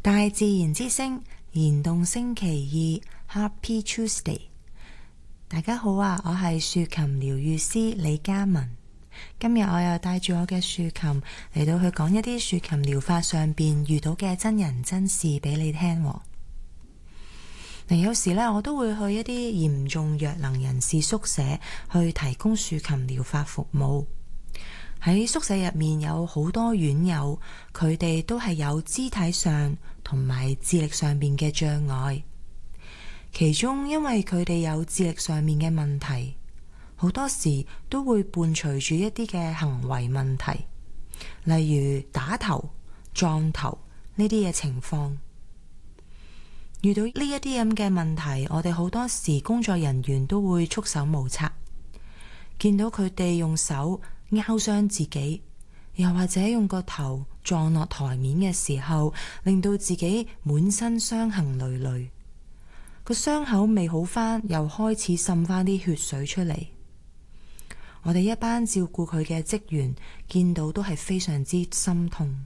大自然之聲燃動星期二 Happy Tuesday， 大家好啊！我係豎琴療癒師李嘉文，今日我又帶住我嘅豎琴嚟到去講一啲豎琴療法上邊遇到嘅真人真事俾你聽。有時呢，我都會去一啲嚴重弱能人士宿舍去提供豎琴療法服務。喺宿舍入面有好多院友，佢哋都係有肢體上同埋智力上面嘅障礙。其中因為佢哋有智力上面嘅問題，好多時都會伴隨住一啲嘅行為問題，例如打頭、撞頭呢啲嘅情況。遇到呢一啲咁嘅問題，我哋好多時工作人員都會束手無策，見到佢哋用手拗傷自己，又或者用個頭撞落台面嘅時候，令到自己滿身傷痕累累，個傷口未好返，又開始滲返啲血水出嚟。我哋一班照顧佢嘅職員見到都係非常之心痛。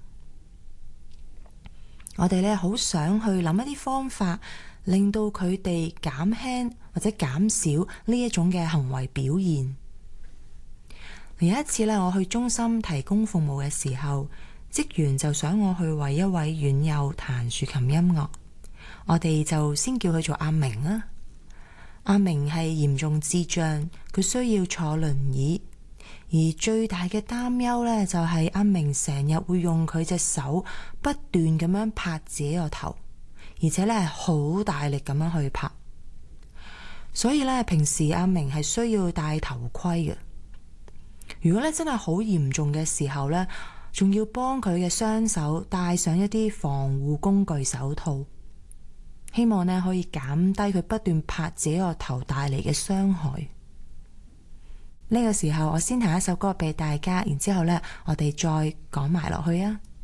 我哋呢好想去諗一啲方法，令到佢哋減輕或者減少呢一種嘅行為表現。有一次呢，我去中心提供服務嘅時候，職員就想我去為一位院友彈豎琴音樂。我哋就先叫佢做阿明啦。阿明係嚴重智障，佢需要坐輪椅，而最大嘅擔憂呢，就係阿明成日會用佢隻手不斷咁樣拍自己個頭，而且呢係好大力咁樣去拍。所以呢，平時阿明係需要戴頭盔嘅。如果咧真係好嚴重嘅時候呢，仲要幫佢嘅雙手戴上一啲防護工具手套，希望呢可以減低佢不斷拍自己個頭帶嚟嘅傷害。呢個時候我先彈一首歌俾大家，然之後呢我哋再講埋落去啊。